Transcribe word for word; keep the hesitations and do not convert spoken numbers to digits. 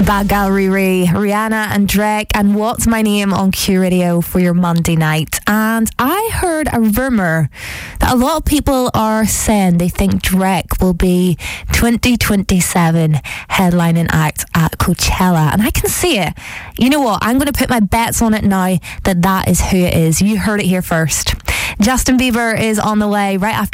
Bad Gal Riri, Rihanna and Drake and What's My Name on Q Radio for your Monday night. And I heard a rumour that a lot of people are saying they think Drake will be twenty twenty-seven headlining act at Coachella. And I can see it. You know what? I'm going to put my bets on it now that that is who it is. You heard it here first. Justin Bieber is on the way right after